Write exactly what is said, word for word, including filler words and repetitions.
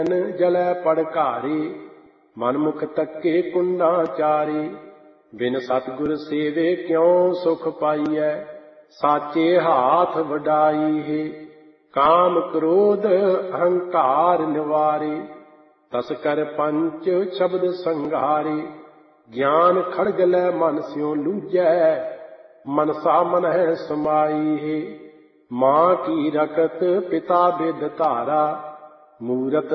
जलै पड़कारी मन मुख तक्के कुंडा चारी। बिन सतगुर सेवे क्यों सुख पाइयै साचे हाथ वडाई है। काम क्रोध अहंकार निवारे तस कर पंच शब्द संघारे। ज्ञान खड़ग लै मन स्यों लूजै मनसा मन है समाई है। माँ की रकत पिता बिद धारा मूरत